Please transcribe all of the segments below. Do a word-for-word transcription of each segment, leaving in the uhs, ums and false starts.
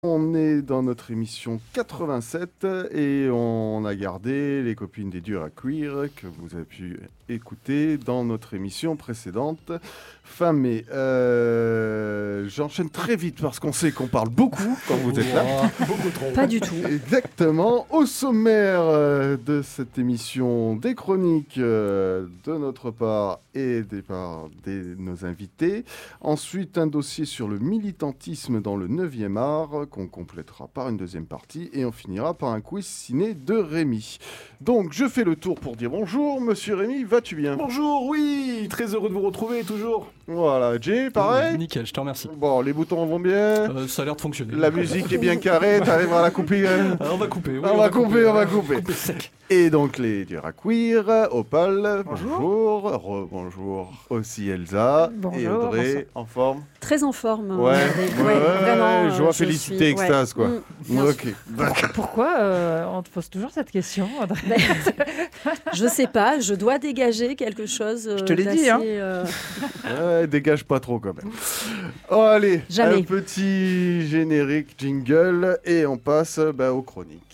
On est dans notre émission quatre-vingt-sept et on a gardé les copines des durs à cuire que vous avez pu écouter dans notre émission précédente. Famé, euh, j'enchaîne très vite parce qu'on sait qu'on parle beaucoup quand vous êtes là. Beaucoup trop. Pas du tout. Exactement. Au sommaire euh, de cette émission, des chroniques euh, de notre part et des parts de nos invités. Ensuite, un dossier sur le militantisme dans le neuvième art qu'on complétera par une deuxième partie et on finira par un quiz ciné de Rémi. Donc, je fais le tour pour dire bonjour. Monsieur Rémi, vas-tu bien ? Bonjour, oui, très heureux de vous retrouver toujours. Voilà, Jay, pareil ? Nickel, je te remercie. Bon, les boutons vont bien. Euh, ça a l'air de fonctionner. La musique est bien carrée, t'arriveras à la couper hein ? Ah, on va couper. Oui, on, va couper, on va couper. couper sec. Et donc les durs à cuire, Opal, bonjour, re-bonjour, aussi Elsa Bonjour, et Audrey, bonsoir. en forme. Très en forme. Ouais, Avec- ouais, ouais, vraiment, je euh, vois suis- félicité, extase, quoi. Mm, bien Ok, d'accord. Pourquoi euh, on te pose toujours cette question, Audrey? Je sais pas, je dois dégager quelque chose. euh, Je te l'ai dit, d'assez, hein. euh, Ouais, dégage pas trop quand même. Oh, allez, Jamais. un petit générique jingle et on passe bah, aux chroniques.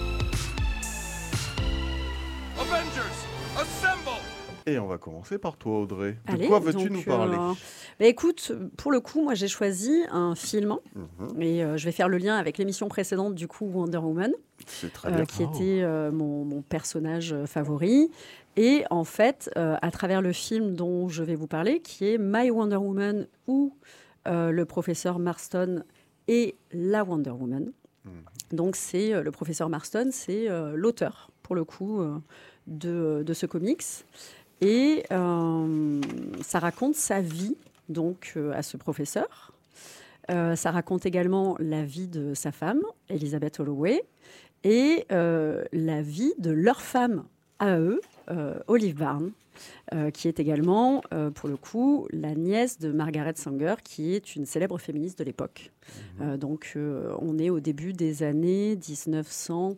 Et on va commencer par toi, Audrey. De allez, quoi veux-tu donc, nous parler euh, bah, écoute, pour le coup, moi j'ai choisi un film Mhm, et euh, je vais faire le lien avec l'émission précédente, du coup Wonder Woman, c'est très euh, bien. qui Oh. était euh, mon, mon personnage euh, favori. Et en fait, euh, à travers le film dont je vais vous parler, qui est My Wonder Woman, où euh, le professeur Marston est la Wonder Woman. Mhm. Donc c'est euh, le professeur Marston, c'est euh, l'auteur pour le coup euh, de, de ce comics. Et euh, ça raconte sa vie donc euh, à ce professeur. Euh, ça raconte également la vie de sa femme, Elizabeth Holloway, et euh, la vie de leur femme à eux, euh, Olive Byrne, euh, qui est également, euh, pour le coup, la nièce de Margaret Sanger, qui est une célèbre féministe de l'époque. Euh, donc, euh, on est au début des années dix-neuf cent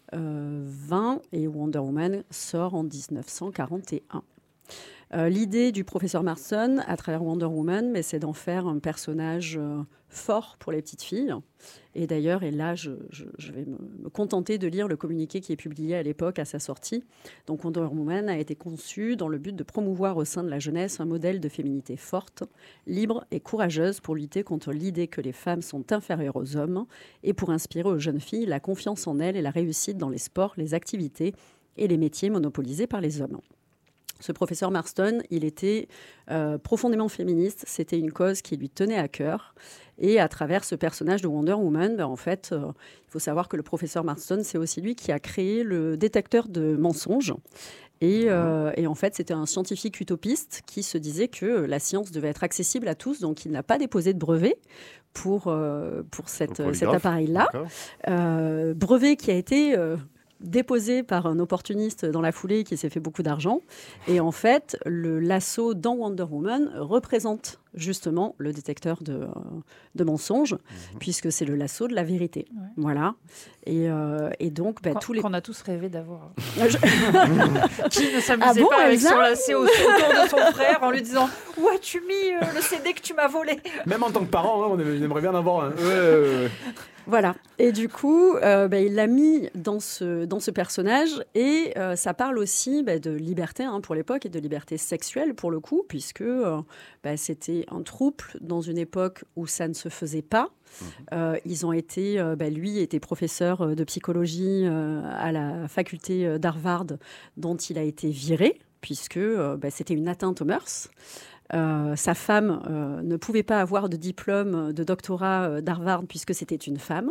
vingt et Wonder Woman sort en dix-neuf cent quarante et un. Euh, L'idée du professeur Marston à travers Wonder Woman, mais c'est d'en faire un personnage euh, fort pour les petites filles. Et d'ailleurs, et là, je, je- je vais me, me contenter de lire le communiqué qui est publié à l'époque, à sa sortie. Donc, Wonder Woman a été conçu dans le but de promouvoir au sein de la jeunesse un modèle de féminité forte, libre et courageuse pour lutter contre l'idée que les femmes sont inférieures aux hommes et pour inspirer aux jeunes filles la confiance en elles et la réussite dans les sports, les activités et les métiers monopolisés par les hommes. Ce professeur Marston, il était euh, profondément féministe. C'était une cause qui lui tenait à cœur. Et à travers ce personnage de Wonder Woman, ben, en fait, euh, il faut savoir que le professeur Marston, c'est aussi lui qui a créé le détecteur de mensonges. Et, euh, et en fait, c'était un scientifique utopiste qui se disait que la science devait être accessible à tous. Donc, il n'a pas déposé de brevet pour, euh, pour cette- Le cet polygraphe, appareil-là. d'accord. Euh, brevet qui a été euh, déposé par un opportuniste dans la foulée qui s'est fait beaucoup d'argent. Et en fait, le lasso dans Wonder Woman représente justement le détecteur de, euh, de mensonges, puisque c'est le lasso de la vérité. Ouais. Voilà. Et, euh, et donc, bah, Qu'on tous les... qu'on a tous rêvé d'avoir. Ah, je- Qui ne s'amusait Ah bon, pas avec Elsa son lacet au- autour de son frère en lui disant « Où as-tu mis euh, le C D que tu m'as volé ?» Même en tant que parent, hein, on aimerait bien en avoir un. Ouais, ouais, ouais. Voilà. Et du coup, euh, bah, il l'a mis dans ce, dans ce personnage. Et euh, ça parle aussi bah, de liberté hein, pour l'époque et de liberté sexuelle pour le coup, puisque euh, bah, c'était un trouble dans une époque où ça ne se faisait pas. Euh, ils ont été, euh, bah, lui était professeur euh, de psychologie euh, à la faculté euh, d'Harvard, dont il a été viré, puisque euh, bah, c'était une atteinte aux mœurs. Euh, sa femme euh, ne pouvait pas avoir de diplôme de doctorat euh, d'Harvard puisque c'était une femme.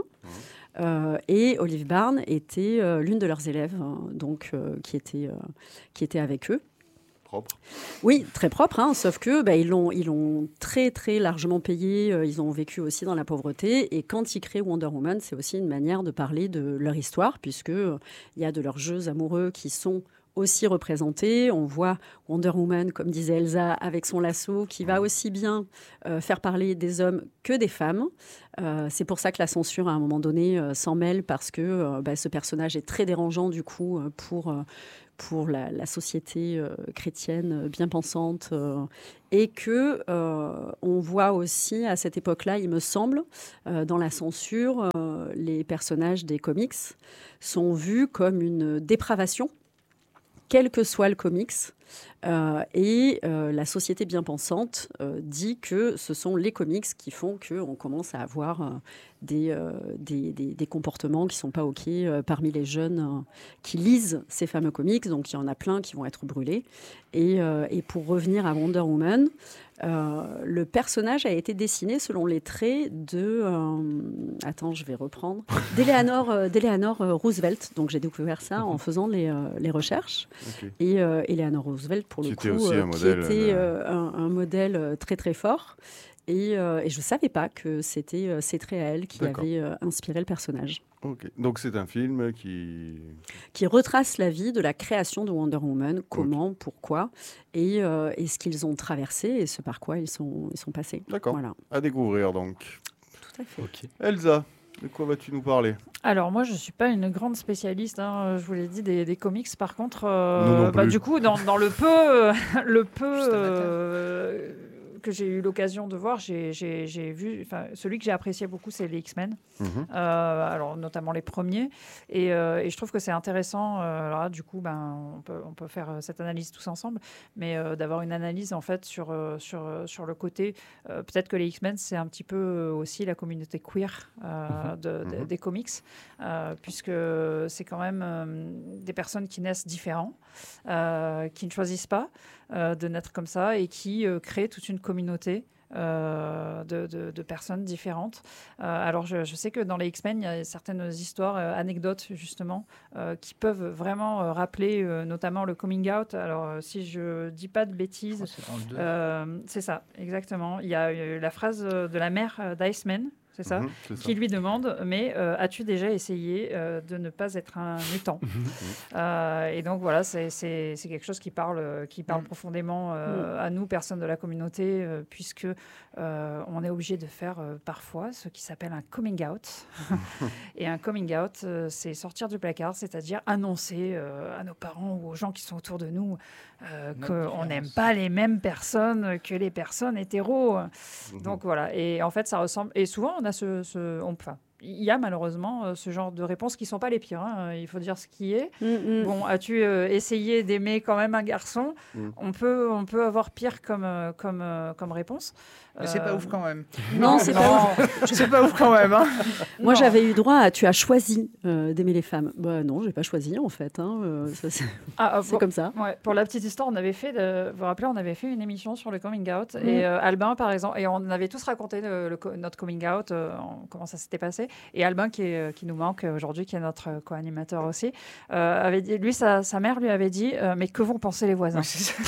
Euh, et Olive Byrne était euh, l'une de leurs élèves, hein, donc, euh, qui, était, euh, qui était avec eux. Propre. Oui, très propre, hein, sauf que bah, ils l'ont ils l'ont très très largement payé. euh, ils ont vécu aussi dans la pauvreté. Et quand ils créent Wonder Woman, c'est aussi une manière de parler de leur histoire, puisque euh, il y a de leurs jeux amoureux qui sont aussi représentés. On voit Wonder Woman, comme disait Elsa, avec son lasso, qui va aussi bien euh, faire parler des hommes que des femmes. Euh, c'est pour ça que la censure, à un moment donné, euh, s'en mêle, parce que euh, bah, ce personnage est très dérangeant, du coup, euh, pour, euh, pour la, la société euh, chrétienne bien pensante. Euh, et que euh, on voit aussi, à cette époque-là, il me semble, euh, dans la censure, euh, les personnages des comics sont vus comme une dépravation, quel que soit le comics. Euh, et euh, la société bien pensante euh, dit que ce sont les comics qui font qu'on commence à avoir euh, des, euh, des, des, des comportements qui ne sont pas OK euh, parmi les jeunes euh, qui lisent ces fameux comics. Donc il y en a plein qui vont être brûlés. Et, euh, et pour revenir à Wonder Woman, euh, le personnage a été dessiné selon les traits de... Euh, attends, je vais reprendre. D'Eleanor, euh, d'Eleanor euh, Roosevelt. Donc j'ai découvert ça en faisant les, euh, les recherches. Okay. Et euh, Eleanor Roosevelt, pour qui le était coup, aussi un euh, qui modèle, était euh... euh, un, un modèle très très fort. Et, euh, et je ne savais pas que c'était euh, ces traits à elle qui D'accord. avaient euh, inspiré le personnage. Okay. Donc c'est un film qui... qui retrace la vie de la création de Wonder Woman, comment, okay. pourquoi, et, euh, et ce qu'ils ont traversé et ce par quoi ils sont, ils sont passés. D'accord, voilà. À découvrir donc. Tout à fait. Okay. Elsa, de quoi vas-tu nous parler ? Alors moi, je ne suis pas une grande spécialiste, hein, je vous l'ai dit, des, des comics. Par contre, euh, Nous non plus. Bah, du coup, dans, dans le peu... le peu euh, que j'ai eu l'occasion de voir, j'ai, j'ai, j'ai vu, enfin, celui que j'ai apprécié beaucoup, c'est les X-Men, mmh. euh, alors notamment les premiers, et, euh, et je trouve que c'est intéressant. Euh, alors là, du coup, ben, on peut, on peut faire cette analyse tous ensemble, mais euh, d'avoir une analyse en fait sur euh, sur sur le côté, euh, peut-être que les X-Men, c'est un petit peu aussi la communauté queer euh, mmh. de, de, mmh. des comics, euh, puisque c'est quand même euh, des personnes qui naissent différents, euh, qui ne choisissent pas euh, de naître comme ça et qui euh, créent toute une communauté euh, de, de, de personnes différentes. Euh, alors, je, je sais que dans les X-Men, il y a certaines histoires, euh, anecdotes, justement, euh, qui peuvent vraiment euh, rappeler euh, notamment le coming out. Alors, euh, si je ne dis pas de bêtises, oh, c'est, dans le deux. Euh, c'est ça, exactement. Il y a euh, la phrase de la mère d'Iceman, c'est ça, mmh, c'est qui ça. Lui demande, mais euh, as-tu déjà essayé euh, de ne pas être un mutant? euh, Et donc voilà, c'est, c'est, c'est quelque chose qui parle, qui parle mmh. profondément euh, mmh. à nous, personnes de la communauté, euh, puisque euh, on est obligé de faire euh, parfois ce qui s'appelle un coming out. Et un coming out, euh, c'est sortir du placard, c'est-à-dire annoncer euh, à nos parents ou aux gens qui sont autour de nous euh, qu'on n'aime pas les mêmes personnes que les personnes hétéros. Mmh. Donc voilà, et en fait, ça ressemble... Et souvent, on a ce... ce on, enfin, il y a malheureusement euh, ce genre de réponses qui ne sont pas les pires. Hein. Il faut dire ce qui est. Mm-hmm. Bon, as-tu euh, essayé d'aimer quand même un garçon ? mm. on, peut, on peut avoir pire comme, euh, comme, euh, comme réponse. Mais euh... c'est pas ouf quand même. Non, c'est non. pas ouf. C'est pas ouf quand même. Hein. Moi, non. j'avais eu droit à tu as choisi euh, d'aimer les femmes. Bah, non, je n'ai pas choisi en fait. Hein. Euh, ça, c'est ah, c'est pour, comme ça. Ouais, pour la petite histoire, on avait fait, de, vous vous rappelez, on avait fait une émission sur le coming out. Mm. Et euh, Albin, par exemple, et on avait tous raconté le, le, notre coming out, euh, comment ça s'était passé. Et Albin, qui, est, qui nous manque aujourd'hui, qui est notre co-animateur aussi, euh, avait dit, lui, sa, sa mère lui avait dit euh, mais que vont penser les voisins ?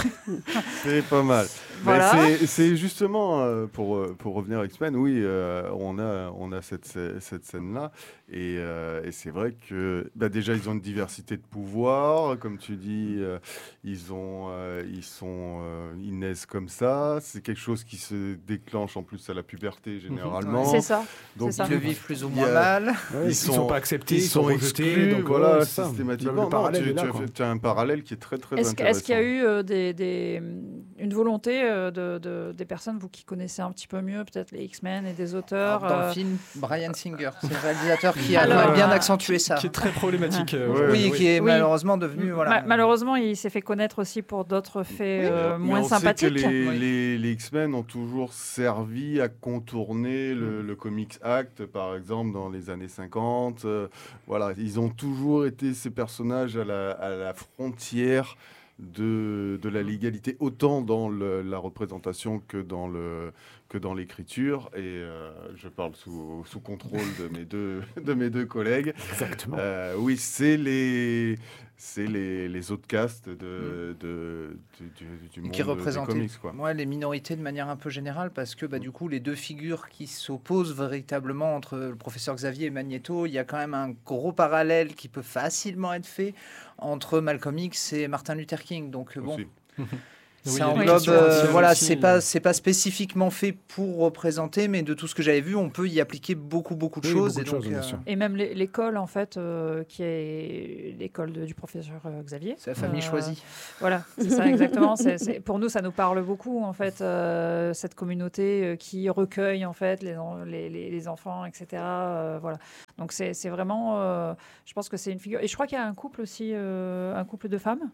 C'est pas mal. Voilà. C'est, c'est justement, euh, pour, pour revenir à X-Men, oui, euh, on a, on a cette, cette scène-là. Et, euh, et c'est vrai que bah, déjà, ils ont une diversité de pouvoirs. Comme tu dis, euh, ils, ont, euh, ils, sont, euh, ils naissent comme ça. C'est quelque chose qui se déclenche en plus à la puberté, généralement. Ouais. C'est ça. Donc, c'est ça. Ils le vivent plus ou moins mal. Ouais, ils ne sont, sont pas acceptés, ils, ils sont, sont rejetés. Exclus, donc voilà, ouais, systématiquement. Non, tu, là, tu, tu as un parallèle qui est très, très est-ce, intéressant. Est-ce qu'il y a eu euh, des, des, une volonté euh, de, de, des personnes, vous qui connaissez un petit peu mieux, peut-être les X-Men et des auteurs Alors, Dans euh... le film, Bryan Singer, c'est le réalisateur qui a Alors, bien accentué ça. Qui est très problématique. Euh, oui, oui, oui, qui est oui. malheureusement devenu... Voilà. Ma- malheureusement, il s'est fait connaître aussi pour d'autres faits oui, euh, moins on sympathiques. Sait que les, oui. les, les X-Men ont toujours servi à contourner le, le Comics Act, par exemple, dans les années cinquante. Euh, voilà, ils ont toujours été ces personnages à la, à la frontière de, de la légalité, autant dans le, la représentation que dans le, que que dans l'écriture, et euh, je parle sous, sous contrôle de mes deux, de mes deux collègues. Exactement. Euh, oui, c'est les... c'est les, les autres castes de, de, de, du, du monde qui représentaient des comics, quoi. Ouais, les minorités de manière un peu générale, parce que bah, du coup, les deux figures qui s'opposent véritablement entre le professeur Xavier et Magneto, il y a quand même un gros parallèle qui peut facilement être fait entre Malcolm X et Martin Luther King. Donc bon, Aussi. Oui, ça il y a des englobe, questions euh, raciales voilà, aussi. c'est pas c'est pas spécifiquement fait pour représenter, mais de tout ce que j'avais vu, on peut y appliquer beaucoup beaucoup de Oui, choses. beaucoup et de donc, choses, bien sûr. Et même l'é- l'école, en fait, euh, qui est l'école de- du professeur euh, Xavier. c'est la famille Euh, choisie. Voilà, c'est ça exactement. C'est, c'est- pour nous, ça nous parle beaucoup, en fait, euh, cette communauté euh, qui recueille, en fait, les, en- les, les- les enfants, et cetera. euh, voilà. Donc, c'est, c'est vraiment... euh, je pense que c'est une figure... Et je crois qu'il y a un couple aussi, euh, un couple de femmes.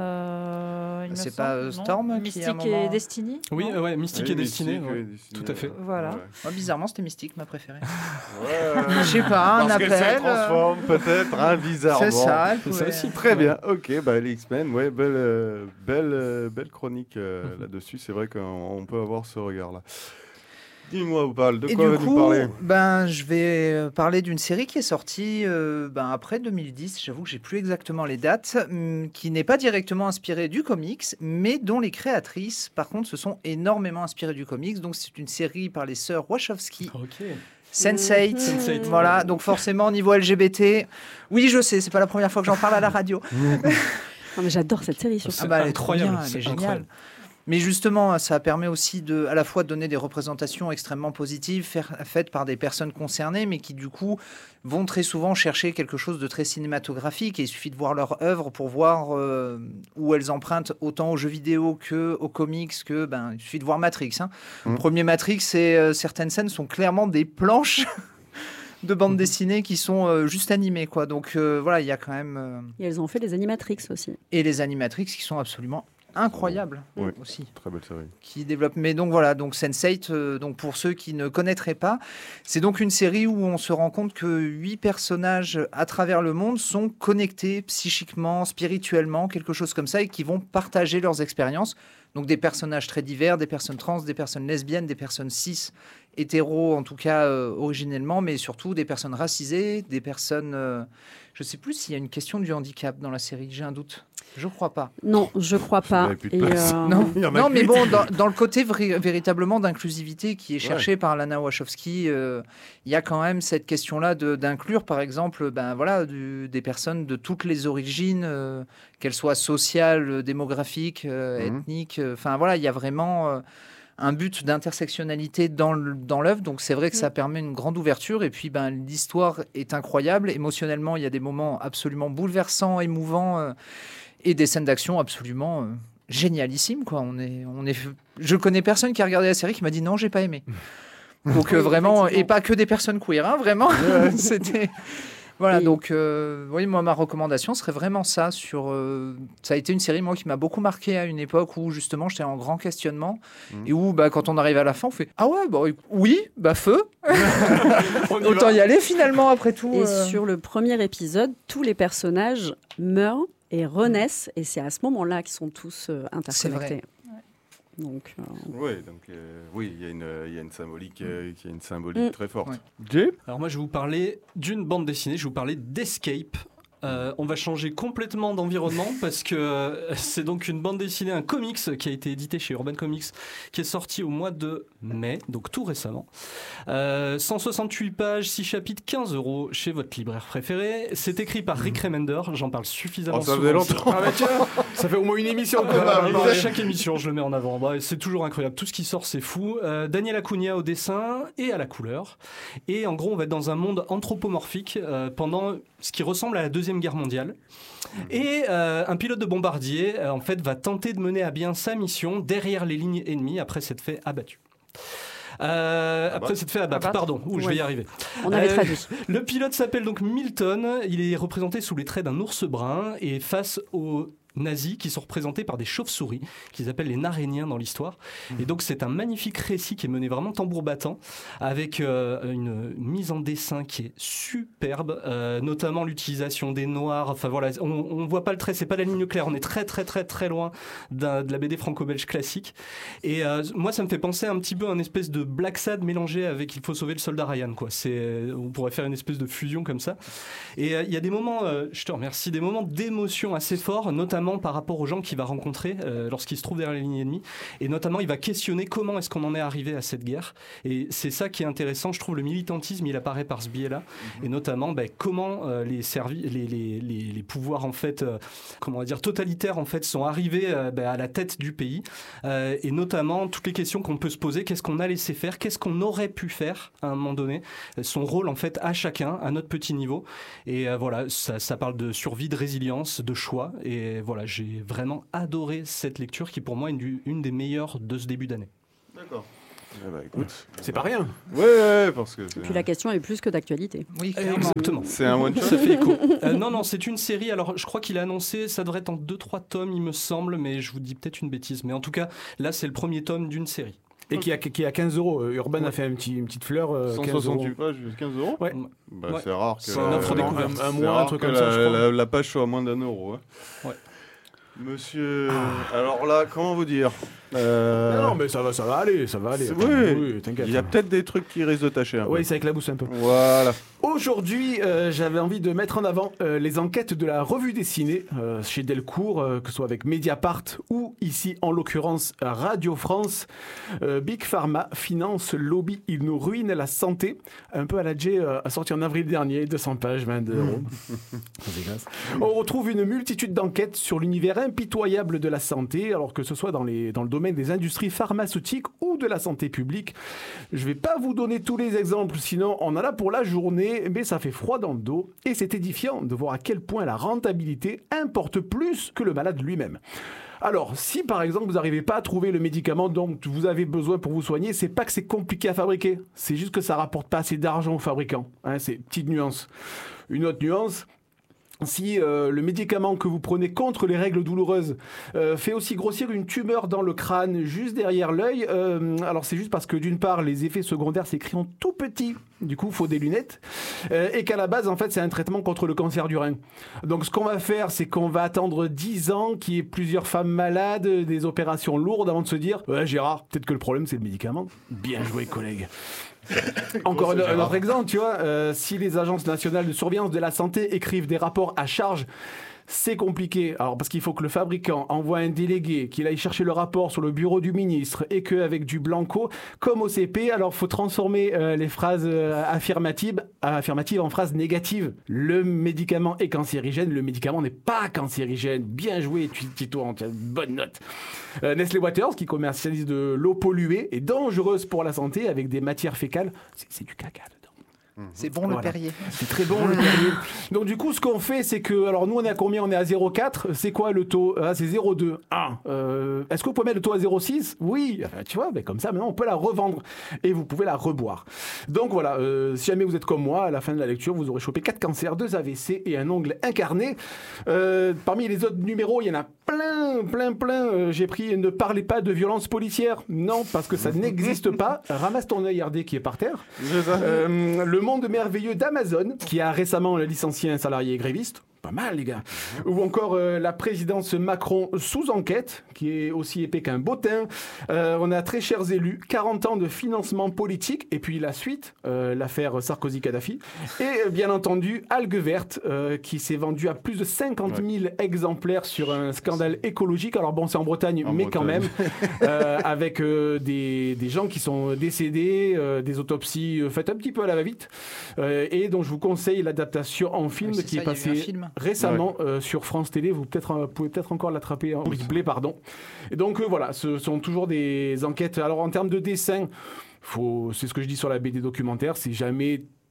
Euh, il me C'est semble, pas, euh, non Storm qui, Mystique à un moment- et Destiny. Oui, non euh, ouais, Mystique Oui, et Destinée. Mystique, ouais. oui, Destinée, Tout à fait. ouais. Voilà. Ouais. Moi, bizarrement, c'était Mystique, ma préférée. Ouais. Je sais pas, un Parce qu'elle se appel. euh, transforme peut-être, hein, bizarrement. C'est ça, elle C'est ça pouvait- aussi. Très bien, ok, bah, les X-Men, ouais, belle, euh, belle, euh, belle chronique euh, là-dessus. C'est vrai qu'on on peut avoir ce regard-là. Dis-moi, Oupal, de Et quoi du vas-tu coup, parler? ben, je vais euh, parler d'une série qui est sortie euh, ben, après deux mille dix, j'avoue que j'ai plus exactement les dates, hum, qui n'est pas directement inspirée du comics, mais dont les créatrices, par contre, se sont énormément inspirées du comics. Donc c'est une série par les sœurs Wachowski, Ok. sense eight. sense eight. Voilà, donc forcément, niveau L G B T, oui, je sais, c'est pas la première fois que j'en parle à la radio. Non, mais j'adore cette série. surtout. C'est Ah bah, elle est trop incroyable, bien, elle c'est est géniale. incroyable. Mais justement, ça permet aussi de, à la fois de donner des représentations extrêmement positives faire- faites par des personnes concernées, mais qui du coup vont très souvent chercher quelque chose de très cinématographique. Et il suffit de voir leur œuvre pour voir euh, où elles empruntent autant aux jeux vidéo que aux comics. Que, ben, il suffit de voir Matrix. Hein. Mm. Premier Matrix, et euh, certaines scènes sont clairement des planches de bande dessinée qui sont euh, juste animées, quoi. Donc euh, voilà, il y a quand même euh, Et elles ont fait les Animatrix aussi. et les animatrix qui sont absolument incroyables Oui. aussi. Très belle série. Qui développe. Mais donc voilà, donc sense eight, euh, donc pour ceux qui ne connaîtraient pas, c'est donc une série où on se rend compte que huit personnages à travers le monde sont connectés psychiquement, spirituellement, quelque chose comme ça, et qui vont partager leurs expériences. Donc des personnages très divers, des personnes trans, des personnes lesbiennes, des personnes cis, hétéros en tout cas euh, originellement, mais surtout des personnes racisées, des personnes... euh, je ne sais plus s'il y a une question du handicap dans la série, j'ai un doute. Je crois pas. Non, je crois Ça pas. n'avait plus de Et, place. euh, Non, Il y en a non que mais huit. bon, dans, dans le côté vri- véritablement d'inclusivité qui est cherché par Lana Wachowski, euh, il y a quand même cette question-là de- d'inclure, par exemple, ben, voilà, du- des personnes de toutes les origines, euh, qu'elles soient sociales, euh, démographiques, euh, Mhm. ethniques. Enfin, voilà, il y a vraiment euh, un but d'intersectionnalité dans le- dans l'œuvre. Donc, c'est vrai que ça permet une grande ouverture. Et puis, ben, l'histoire est incroyable. Émotionnellement, il y a des moments absolument bouleversants, émouvants. euh, et des scènes d'action absolument euh, génialissimes, quoi. On est, on est, je connais personne qui a regardé la série qui m'a dit non, j'ai pas aimé. Donc euh, Oui, vraiment, effectivement. et pas que des personnes queer, hein, vraiment. C'était voilà. Et- Donc euh, oui, moi ma recommandation serait vraiment ça. Sur, euh, ça a été une série moi qui m'a beaucoup marqué à une époque où justement j'étais en grand questionnement Mhm. et où bah, quand on arrive à la fin, on fait ah ouais, bah oui, bah feu. On y Autant va. y aller finalement après tout. Et euh. sur le premier épisode, tous les personnages meurent et renaissent, et c'est à ce moment-là qu'ils sont tous euh, C'est vrai. interconnectés. Donc, euh, Oui, donc euh, oui, il y a une, il y a une symbolique, euh, il y a une symbolique Mm. très forte. Ouais. Jay Alors moi, je vais vous parler d'une bande dessinée. Je vais vous parler d'Escape. Euh, on va changer complètement d'environnement parce que euh, c'est donc une bande dessinée, un comics qui a été édité chez Urban Comics, qui est sorti au mois de mai, donc tout récemment. Euh, cent soixante-huit pages, six chapitres, quinze euros chez votre libraire préféré. C'est écrit par Rick Remender, j'en parle suffisamment Oh, ça souvent. faisait longtemps. Ah bah tiens, Ça fait au moins une émission qu'on Ah, va bah, en à parler. chaque émission, je le mets en avant. Bah, c'est toujours incroyable. Tout ce qui sort, c'est fou. Euh, Daniel Acuna au dessin et à la couleur. Et en gros, on va être dans un monde anthropomorphique euh, pendant ce qui ressemble à la Deuxième Guerre mondiale. Et euh, un pilote de bombardier, euh, en fait, va tenter de mener à bien sa mission derrière les lignes ennemies après s'être fait abattu. Euh, après s'être fait abattre, Abattre. pardon, Ouh, je vais Ouais. y arriver. on avait Euh, traduit. Le pilote s'appelle donc Milton, il est représenté sous les traits d'un ours brun et face au nazis qui sont représentés par des chauves-souris qu'ils appellent les naréniens dans l'histoire. Mmh. Et donc c'est un magnifique récit qui est mené vraiment tambour battant avec euh, une mise en dessin qui est superbe, euh, notamment l'utilisation des noirs. Enfin voilà, on, on voit pas le trait, c'est pas la ligne claire, on est très très très très loin d'un, de la B D franco-belge classique. Et euh, moi ça me fait penser un petit peu à une espèce de Black Sad mélangé avec Il faut sauver le soldat Ryan, quoi. C'est, on pourrait faire une espèce de fusion comme ça. Et il euh, y a des moments, euh, je te remercie, des moments d'émotion assez forts, notamment par rapport aux gens qu'il va rencontrer euh, lorsqu'il se trouve derrière les lignes ennemies. Et notamment, il va questionner comment est-ce qu'on en est arrivé à cette guerre. Et c'est ça qui est intéressant, je trouve. Le militantisme, il apparaît par ce biais-là. Mm-hmm. Et notamment, bah, comment euh, les, servi- les, les, les, les pouvoirs en fait, euh, comment on va dire, totalitaires en fait, sont arrivés euh, bah, à la tête du pays. Euh, et notamment, toutes les questions qu'on peut se poser, qu'est-ce qu'on a laissé faire, qu'est-ce qu'on aurait pu faire à un moment donné, son rôle en fait à chacun, à notre petit niveau. Et euh, voilà, ça, ça parle de survie, de résilience, de choix. Et voilà, j'ai vraiment adoré cette lecture qui pour moi est une, une des meilleures de ce début d'année. D'accord. Eh ben, écoute, c'est pas rien. Ouais, ouais, parce que. C'est... Puis la question est plus que d'actualité. Oui, exactement. C'est un one shot. Ça fait écho. Euh, non, non, c'est une série. Alors, je crois qu'il a annoncé, ça devrait être en deux trois tomes, il me semble, mais je vous dis peut-être une bêtise. Mais en tout cas, là, c'est le premier tome d'une série. Et qui a, qui a quinze euros. Urban ouais. a fait un petit, une petite fleur. Euh, cent soixante-huit pages, quinze euros. Ouais. Bah, ouais. C'est rare que. C'est une offre découverte. Un, un mois, un truc comme ça, la, je crois. La, la page soit à moins d'un euro. Hein. Ouais. Monsieur. Ah. Alors là, comment vous dire euh... Non, mais ça va, ça va aller, ça va aller. Oui, oui, t'inquiète. Il y a peut-être des trucs qui risquent de tâcher un peu. Oui, ça éclabousse un peu. Voilà. Aujourd'hui, euh, j'avais envie de mettre en avant euh, les enquêtes de la revue dessinée euh, chez Delcourt, euh, que ce soit avec Mediapart ou ici, en l'occurrence, Radio France. Euh, Big Pharma, finance, lobby, il nous ruine la santé. Un peu à la J, euh, a sorti en avril dernier, deux cents pages, vingt-deux euros. C'est classe. On retrouve une multitude d'enquêtes sur l'univers impitoyable de la santé, alors que ce soit dans, les, dans le domaine des industries pharmaceutiques ou de la santé publique. Je ne vais pas vous donner tous les exemples, sinon on en a pour la journée, mais ça fait froid dans le dos et c'est édifiant de voir à quel point la rentabilité importe plus que le malade lui-même. Alors, si par exemple vous n'arrivez pas à trouver le médicament dont vous avez besoin pour vous soigner, c'est pas que c'est compliqué à fabriquer, c'est juste que ça rapporte pas assez d'argent aux fabricants. Hein, c'est une petite nuance. Une autre nuance, si euh, le médicament que vous prenez contre les règles douloureuses euh, fait aussi grossir une tumeur dans le crâne juste derrière l'œil, euh, alors c'est juste parce que d'une part les effets secondaires s'écrivent en tout petit, du coup il faut des lunettes, euh, et qu'à la base en fait c'est un traitement contre le cancer du rein. Donc ce qu'on va faire, c'est qu'on va attendre dix ans qu'il y ait plusieurs femmes malades, des opérations lourdes avant de se dire ouais, Gérard, peut-être que le problème c'est le médicament. Bien joué collègue. Encore un, un autre exemple, tu vois, euh, si les agences nationales de surveillance de la santé écrivent des rapports à charge, c'est compliqué. Alors parce qu'il faut que le fabricant envoie un délégué, qu'il aille chercher le rapport sur le bureau du ministre et qu'avec du blanco, comme au C P, alors il faut transformer euh, les phrases euh, affirmatives, affirmatives en phrases négatives. Le médicament est cancérigène, le médicament n'est pas cancérigène. Bien joué, Tito, tu as une bonne note. Euh, Nestlé Waters, qui commercialise de l'eau polluée et dangereuse pour la santé avec des matières fécales, c'est, c'est du caca. C'est bon le voilà. Perrier. C'est très bon le Perrier. Donc du coup, ce qu'on fait, c'est que, alors nous on est à combien? On est à zéro virgule quatre. C'est quoi le taux? Ah, c'est zéro virgule deux. Ah, euh, est-ce que vous pouvez mettre le taux à zéro virgule six? Oui. Enfin, tu vois, ben comme ça, maintenant on peut la revendre et vous pouvez la reboire. Donc voilà, euh, si jamais vous êtes comme moi, à la fin de la lecture, vous aurez chopé quatre cancers, deux A V C et un ongle incarné. Euh, parmi les autres numéros, il y en a plein, plein, plein. Euh, j'ai pris ne parlez pas de violence policière. Non, parce que ça n'existe pas. Ramasse ton œil R D qui est par terre. Euh, le monde merveilleux d'Amazon, qui a récemment licencié un salarié gréviste. Pas mal, les gars. Ou encore euh, la présidence Macron sous enquête, qui est aussi épais qu'un bottin. Euh, on a très chers élus, quarante ans de financement politique, et puis la suite, euh, l'affaire Sarkozy-Kadhafi. Et bien entendu, Algues Vertes, euh, qui s'est vendu à plus de cinquante mille ouais. exemplaires sur un scandale écologique. Alors bon, c'est en Bretagne, en mais Bretagne. Quand même, euh, avec euh, des, des gens qui sont décédés, euh, des autopsies euh, faites un petit peu à la va-vite. Euh, et donc je vous conseille l'adaptation en film oui, qui ça, est passé récemment ouais. euh, sur France Télé. Vous peut-être, euh, pouvez peut-être encore l'attraper en replay, pardon. Et donc euh, voilà, ce sont toujours des enquêtes. Alors en termes de dessin, faut, c'est ce que je dis sur la B D documentaire, c'est jamais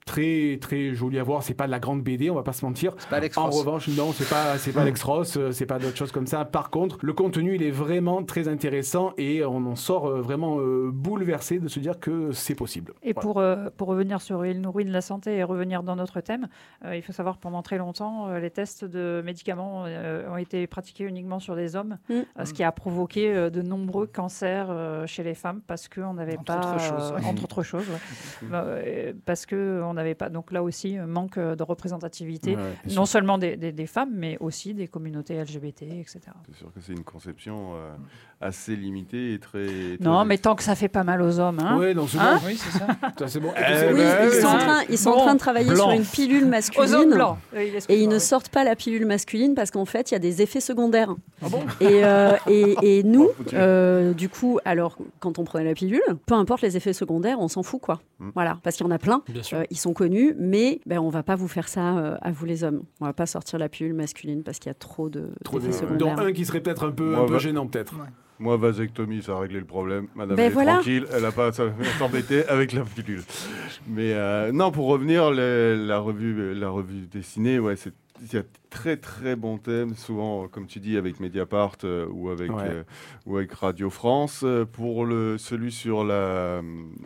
très très joli à voir. C'est pas de la grande B D, on va pas se mentir. C'est pas Alex En Ross. revanche, non, c'est pas c'est pas Alex Ross, euh, c'est pas d'autres choses comme ça. Par contre, le contenu il est vraiment très intéressant et on en sort euh, vraiment euh, bouleversé de se dire que c'est possible. Et Voilà. pour, euh, pour revenir sur Il nous ruine la santé et revenir dans notre thème, euh, il faut savoir que pendant très longtemps, euh, les tests de médicaments euh, ont été pratiqués uniquement sur les hommes, Mm. euh, ce qui a provoqué euh, de nombreux cancers euh, chez les femmes parce qu'on n'avait Entre pas... autres choses, euh, ouais. entre autres choses, ouais. Bah, euh, parce qu'on n'avait pas... Donc là aussi, euh, manque euh, de représentativité, Ouais, ouais. non seulement des, des, des femmes, mais aussi des communautés L G B T, et cetera. C'est sûr que c'est une conception euh, assez limitée et très. très Non, mais tant que ça fait pas mal aux hommes, hein. Ouais, donc c'est Hein bon. Oui, c'est ça. Ça, c'est bon. Et Eh puis, c'est- Oui, ben, ils oui. sont en hein. train, ils sont en Bon, train de travailler blanc. sur une pilule Aux hommes masculine. blancs. Oui, Et ils excuse-moi, ne oui. sortent pas la pilule masculine parce qu'en fait, il y a des effets secondaires. Ah bon Et, euh, et, et nous, Oh, foutu. euh, du coup, alors, quand on prenait la pilule, peu importe les effets secondaires, on s'en fout, quoi. Mm. Voilà, parce qu'il y en a plein. Bien sûr. Euh, ils sont connus, mais ben, on va pas vous faire ça euh, à vous les hommes. On va pas sortir la pilule masculine parce qu'il y a trop de Trop d'effets de- secondaires. dont un qui serait peut-être un peu, Moi, un peu va- gênant, peut-être. Moi, vasectomie, ça a réglé le problème. Madame, Ben elle est voilà. tranquille, elle n'a pas à s'embêter avec la pilule. Mais euh, non, pour revenir, les- la, revue, la revue dessinée, ouais, c'est. Il y a très très bons thèmes, souvent comme tu dis avec Mediapart euh, ou, avec, Ouais. euh, ou avec Radio France. Euh, Pour le, celui sur la,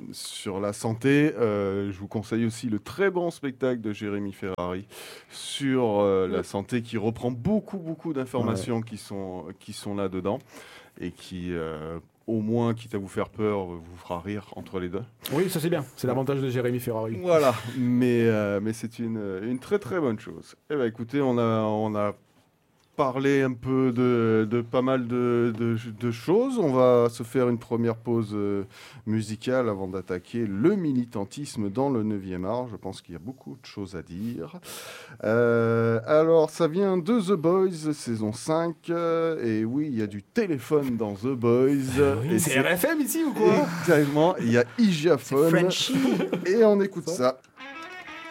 sur la santé, euh, je vous conseille aussi le très bon spectacle de Jérémy Ferrari sur euh, la santé qui reprend beaucoup beaucoup d'informations qui sont, qui sont là-dedans et qui, euh, au moins, quitte à vous faire peur, vous fera rire entre les deux. Oui, ça c'est bien. C'est l'avantage de Jérémy Ferrari. Voilà, mais, euh, mais c'est une, une très très bonne chose. Eh ben, écoutez, on a, on a parlé un peu de, de pas mal de, de, de choses. On va se faire une première pause euh, musicale avant d'attaquer le militantisme dans le neuvième art. Je pense qu'il y a beaucoup de choses à dire. Euh, alors, ça vient de The Boys, saison cinq. euh, et oui, il y a du téléphone dans The Boys. oui, et C'est R F M ici ou quoi? Exactement, il y a Igiaphone. Frenchy. Et on écoute ça.